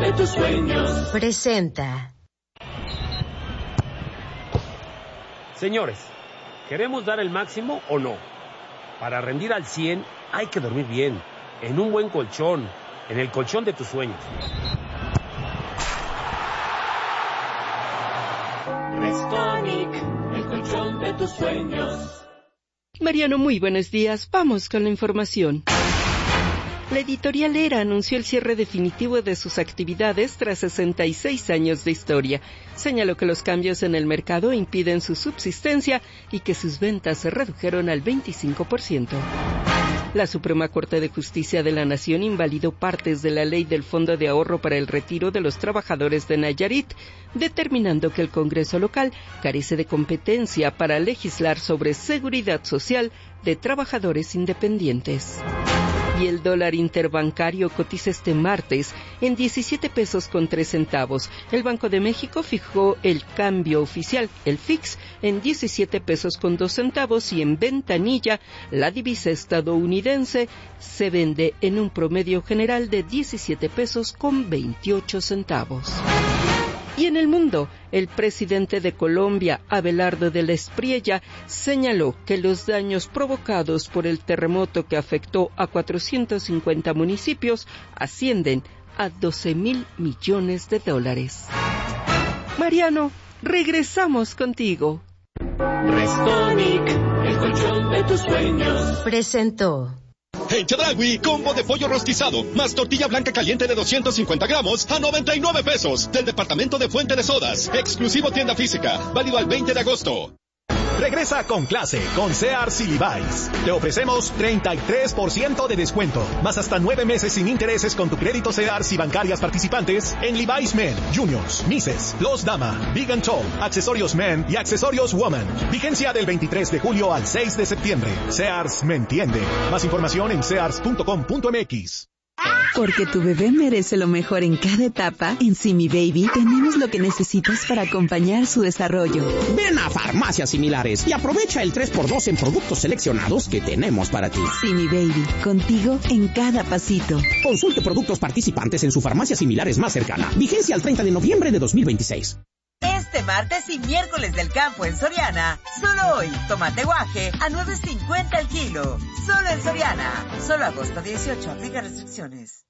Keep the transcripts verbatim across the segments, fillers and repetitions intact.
de tus sueños. Presenta. Señores, ¿queremos dar el máximo o no? Para rendir al cien hay que dormir bien, en un buen colchón, en el colchón de tus sueños. Restonic, el colchón de tus sueños. Mariano, muy buenos días. Vamos con la información. La editorial Era anunció el cierre definitivo de sus actividades tras sesenta y seis años de historia. Señaló que los cambios en el mercado impiden su subsistencia y que sus ventas se redujeron al veinticinco por ciento. La Suprema Corte de Justicia de la Nación invalidó partes de la ley del Fondo de Ahorro para el Retiro de los Trabajadores de Nayarit, determinando que el Congreso local carece de competencia para legislar sobre seguridad social de trabajadores independientes. Y el dólar interbancario cotiza este martes en diecisiete pesos con tres centavos. El Banco de México fijó el cambio oficial, el F I X, en diecisiete pesos con dos centavos y en ventanilla la divisa estadounidense se vende en un promedio general de diecisiete pesos con veintiocho centavos. Y en el mundo, el presidente de Colombia, Abelardo de la Espriella, señaló que los daños provocados por el terremoto que afectó a cuatrocientos cincuenta municipios ascienden a doce mil millones de dólares. Mariano, regresamos contigo. Restonic, el colchón de tus sueños. Presentó. En Chedraui, combo de pollo rostizado, más tortilla blanca caliente de doscientos cincuenta gramos a noventa y nueve pesos. Del departamento de Fuente de Sodas, exclusivo tienda física, válido al veinte de agosto. Regresa con clase, con Sears y Levi's. Te ofrecemos treinta y tres por ciento de descuento, más hasta nueve meses sin intereses con tu crédito Sears y bancarias participantes en Levi's Men, Juniors, Misses, Los Dama, Big and Tall, accesorios Men y accesorios Woman. Vigencia del veintitrés de julio al seis de septiembre. Sears me entiende. Más información en sears punto com punto m x. Porque tu bebé merece lo mejor en cada etapa, en Simi Baby tenemos lo que necesitas para acompañar su desarrollo. Ven a Farmacias Similares y aprovecha el tres por dos en productos seleccionados que tenemos para ti. Simi Baby, contigo en cada pasito. Consulte productos participantes en su farmacia Similares más cercana. Vigencia al treinta de noviembre de dos mil veintiséis. Este martes y miércoles del campo en Soriana, solo hoy, tomate guaje a nueve cincuenta el kilo. Solo en Soriana. Solo agosto dieciocho, aplica restricciones.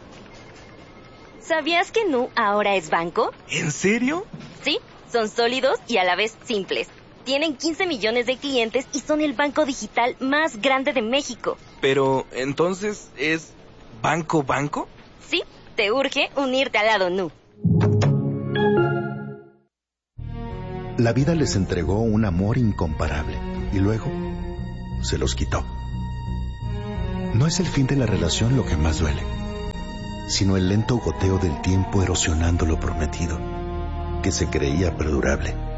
¿Sabías que Nu ahora es banco? ¿En serio? Sí, son sólidos y a la vez simples. Tienen quince millones de clientes y son el banco digital más grande de México. Pero, ¿entonces es banco banco? Sí, te urge unirte al lado Nu. La vida les entregó un amor incomparable y luego se los quitó. No es el fin de la relación lo que más duele, sino el lento goteo del tiempo erosionando lo prometido, que se creía perdurable.